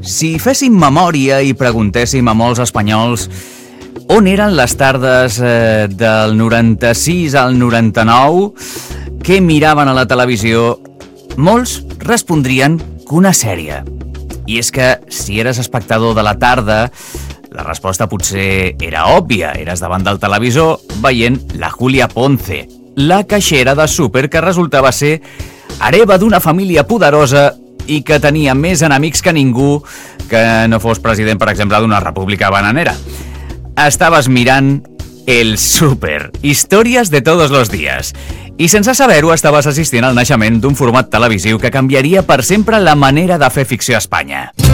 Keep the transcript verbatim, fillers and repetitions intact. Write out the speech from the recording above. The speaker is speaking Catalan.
Si féssim memòria i preguntéssim a molts espanyols on eren les tardes eh, del noranta-sis al noranta-nou, què miraven a la televisió, molts respondrien que una sèrie. I és que si eres espectador de la tarda, la resposta potser era òbvia. Eres davant del televisor veient la Julia Ponce, la caixera de súper que resultava ser hereva d'una família poderosa i que tenia més enemics que ningú que no fos president, per exemple, d'una república bananera. Estaves mirant El Súper, històries de todos los días. I sense saber-ho estaves assistint al naixement d'un format televisiu que canviaria per sempre la manera de fer ficció a Espanya.